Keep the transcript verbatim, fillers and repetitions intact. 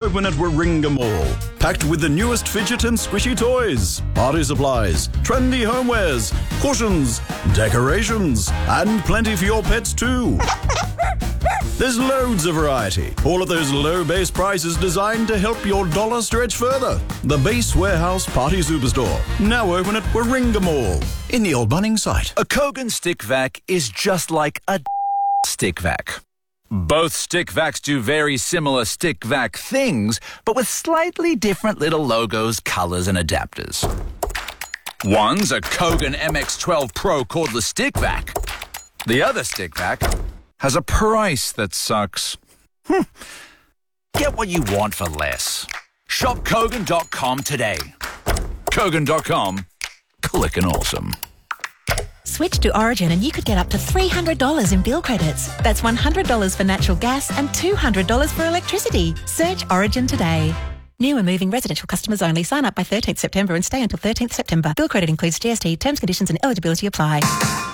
open at Warringah Mall. Packed with the newest fidget and squishy toys, party supplies, trendy homewares, cushions, decorations, and plenty for your pets too. There's loads of variety, all at those low base prices designed to help your dollar stretch further. The Base Warehouse Party Superstore, now open at Warringah Mall, in the old Bunnings site. A Kogan stick vac is just like a stick vac. Both stick vacs do very similar stick vac things, but with slightly different little logos, colours and adapters. One's a Kogan M X twelve Pro cordless stick vac. The other stick vac has a price that sucks. Hm. Get what you want for less. Shop Kogan dot com today. Kogan dot com. Clickin' awesome. Switch to Origin and you could get up to three hundred dollars in bill credits. That's one hundred dollars for natural gas and two hundred dollars for electricity. Search Origin today. New and moving residential customers only. Sign up by thirteenth September and stay until thirteenth September. Bill credit includes G S T. Terms, conditions and eligibility apply.